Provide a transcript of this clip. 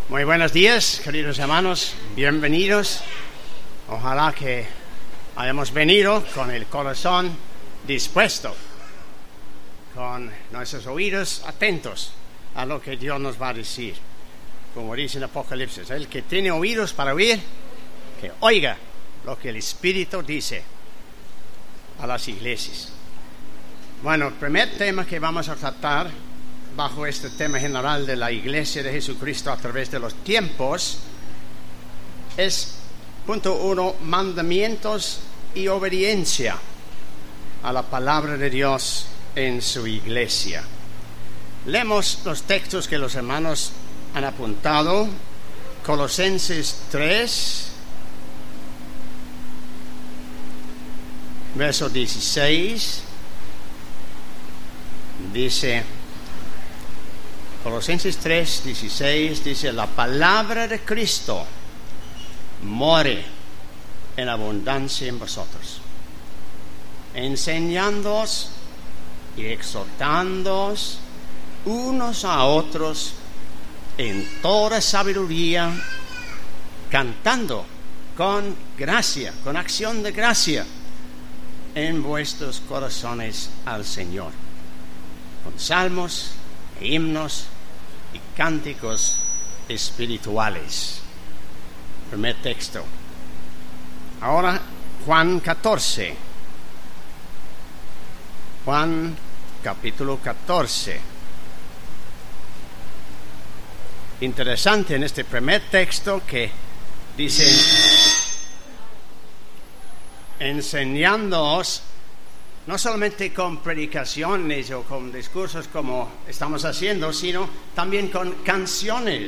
Muy buenos días, queridos hermanos, bienvenidos. Ojalá que hayamos venido con el corazón dispuesto, con nuestros oídos atentos a lo que Dios nos va a decir. Como dice en Apocalipsis, el que tiene oídos para oír, que oiga lo que el Espíritu dice a las iglesias. Bueno, el primer tema que vamos a tratar bajo este tema general de la Iglesia de Jesucristo a través de los tiempos es, punto 1, mandamientos y obediencia a la palabra de Dios en su Iglesia. Leemos los textos que los hermanos han apuntado. Colosenses 3, verso 16, dice... Colosenses 3, 16 dice: la palabra de Cristo more en abundancia en vosotros, enseñándoos y exhortándoos unos a otros en toda sabiduría, cantando con gracia, con acción de gracia en vuestros corazones al Señor, con salmos e himnos y cánticos espirituales. Primer texto. Ahora Juan 14. Juan capítulo 14. Interesante en este primer texto que dice: enseñándoos, no solamente con predicaciones o con discursos como estamos haciendo, sino también con canciones.